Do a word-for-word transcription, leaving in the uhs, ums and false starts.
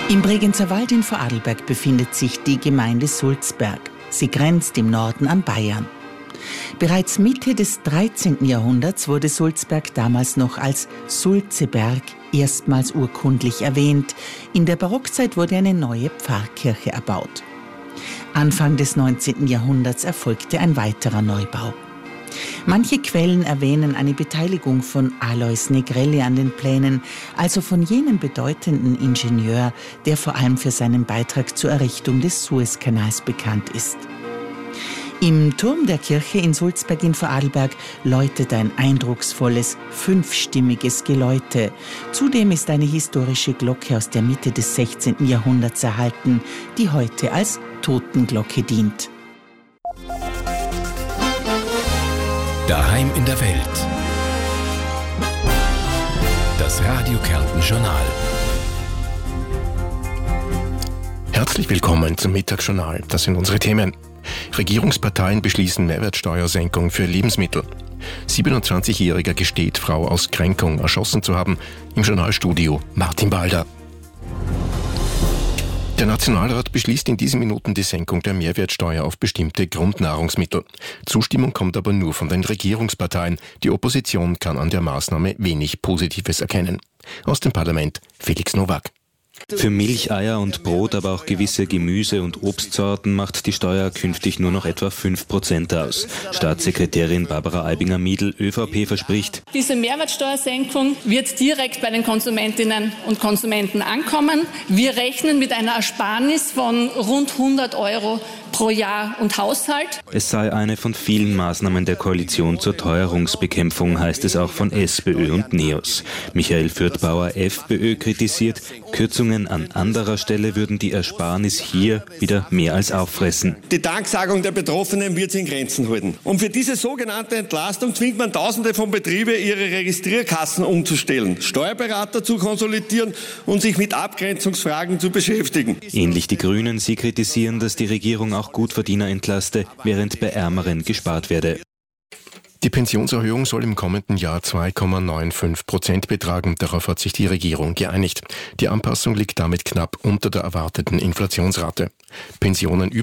Im Bregenzer Wald in Vorarlberg befindet sich die Gemeinde Sulzberg. Sie grenzt im Norden an Bayern. Bereits Mitte des dreizehnten Jahrhunderts wurde Sulzberg damals noch als Sulzeberg erstmals urkundlich erwähnt. In der Barockzeit wurde eine neue Pfarrkirche erbaut. Anfang des neunzehnten Jahrhunderts erfolgte ein weiterer Neubau. Manche Quellen erwähnen eine Beteiligung von Alois Negrelli an den Plänen, also von jenem bedeutenden Ingenieur, der vor allem für seinen Beitrag zur Errichtung des Suezkanals bekannt ist. Im Turm der Kirche in Sulzberg in Vorarlberg läutet ein eindrucksvolles, fünfstimmiges Geläute. Zudem ist eine historische Glocke aus der Mitte des sechzehnten Jahrhunderts erhalten, die heute als Totenglocke dient. Daheim in der Welt. Das Radio Kärnten Journal. Herzlich willkommen zum Mittagsjournal. Das sind unsere Themen. Regierungsparteien beschließen Mehrwertsteuersenkung für Lebensmittel. siebenundzwanzigjähriger gesteht, Frau aus Kränkung erschossen zu haben. Im Journalstudio Martin Balder. Der Nationalrat beschließt in diesen Minuten die Senkung der Mehrwertsteuer auf bestimmte Grundnahrungsmittel. Zustimmung kommt aber nur von den Regierungsparteien. Die Opposition kann an der Maßnahme wenig Positives erkennen. Aus dem Parlament Felix Nowak. Für Milch, Eier und Brot, aber auch gewisse Gemüse- und Obstsorten macht die Steuer künftig nur noch etwa fünf Prozent aus. Staatssekretärin Barbara Aibinger-Miedl, ÖVP, verspricht: Diese Mehrwertsteuersenkung wird direkt bei den Konsumentinnen und Konsumenten ankommen. Wir rechnen mit einer Ersparnis von rund hundert Euro pro Jahr und Haushalt. Es sei eine von vielen Maßnahmen der Koalition zur Teuerungsbekämpfung, heißt es auch von SPÖ und NEOS. Michael Fürthbauer, FPÖ, kritisiert, Kürzungen an anderer Stelle würden die Ersparnis hier wieder mehr als auffressen. Die Danksagung der Betroffenen wird sich in Grenzen halten. Und für diese sogenannte Entlastung zwingt man Tausende von Betrieben, ihre Registrierkassen umzustellen, Steuerberater zu konsolidieren und sich mit Abgrenzungsfragen zu beschäftigen. Ähnlich die Grünen, sie kritisieren, dass die Regierung auch Gutverdiener entlaste, während bei Ärmeren gespart werde. Die Pensionserhöhung soll im kommenden Jahr zwei Komma fünfundneunzig Prozent betragen. Darauf hat sich die Regierung geeinigt. Die Anpassung liegt damit knapp unter der erwarteten Inflationsrate. Pensionen über